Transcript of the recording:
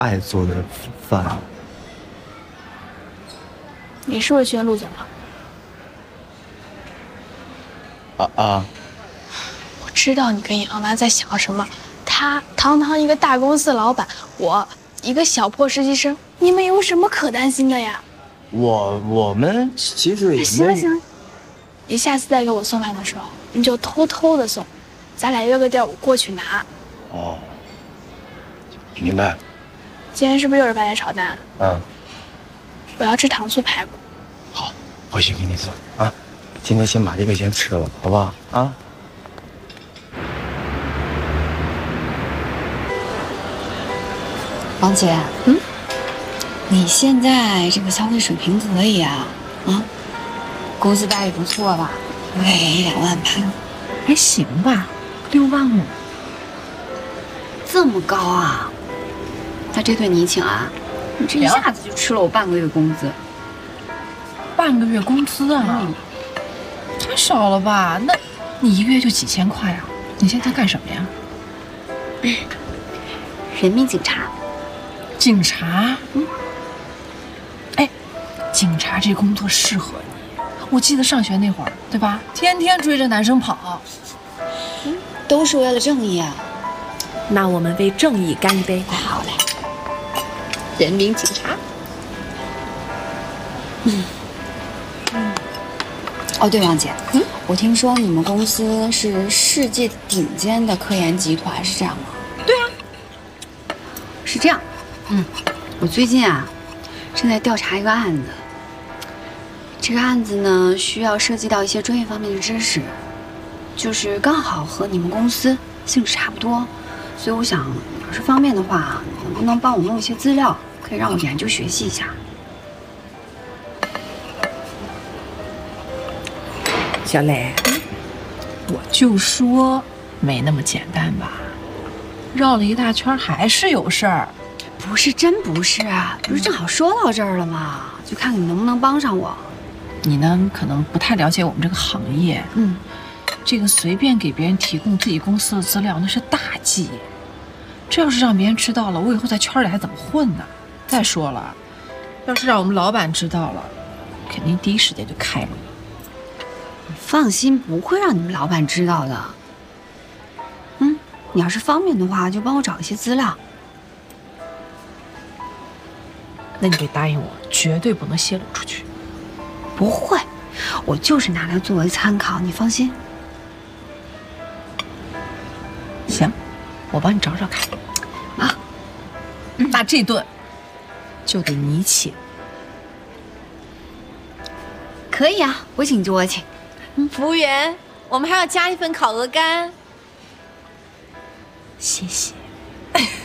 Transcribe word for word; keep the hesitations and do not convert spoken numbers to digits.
爱做的饭。 你是不是学陆总了？ 啊啊！ 我知道你跟杨澜在想什么。他堂堂一个大公司老板，我一个小破实习生，你们有什么可担心的呀？ 我我们其实也没。 行了行了，你下次再给我送饭的时候，你就偷偷的送，咱俩约个地儿，我过去拿。 哦，明白。 今天是不是又是白菜炒蛋？ 嗯。 我要吃糖醋排骨。 好，回去给你做啊。今天先把这个先吃了，好不好？啊。 王姐，嗯，你现在这个消费水平可以啊，啊，工资待遇不错吧？月一两万吧， 还行吧，六万五， 这么高啊？那这顿你请啊？你这一下子就吃了我半个月工资。 半个月工资啊？嗯、太少了吧？那你一个月就几千块啊？你现在干什么呀？ 嗯、人民警察。 警察，嗯，哎，警察这工作适合你。我记得上学那会儿，对吧？天天追着男生跑， 嗯，都是为了正义啊。 那我们为正义干一杯！ 好嘞，人民警察。嗯嗯。哦，对，王姐，嗯，我听说你们公司是世界顶尖的科研集团，是这样吗？ 对啊， 是这样。嗯，我最近啊，正在调查一个案子。这个案子呢，需要涉及到一些专业方面的知识，就是刚好和你们公司性质差不多，所以我想，要是方便的话，能不能帮我弄一些资料，可以让我研究学习一下？ 小磊，我就说没那么简单吧，绕了一大圈还是有事儿。 不是，真不是啊！不是正好说到这儿了吗？就看看你能不能帮上我。 你呢，可能不太了解我们这个行业。嗯，这个随便给别人提供自己公司的资料，那是大忌。这要是让别人知道了，我以后在圈里还怎么混呢？再说了，要是让我们老板知道了，肯定第一时间就开了。 你放心，不会让你们老板知道的。嗯，你要是方便的话，就帮我找一些资料。 那你得答应我，绝对不能泄露出去。 不会，我就是拿来作为参考，你放心。 行，我帮你找找看。 啊， 那这顿就得你请。 可以啊，我请就我请。 嗯，服务员，我们还要加一份烤鹅肝。 谢谢。